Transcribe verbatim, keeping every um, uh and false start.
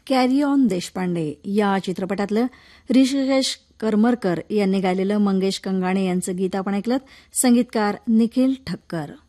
Carry on Deshpande या चित्रपटातलं ऋषिकेश करमरकर यांनी गायलेलं मंगेश कंगाणे यांचं गीत आपण ऐकलं. संगीतकार निखिल ठक्कर.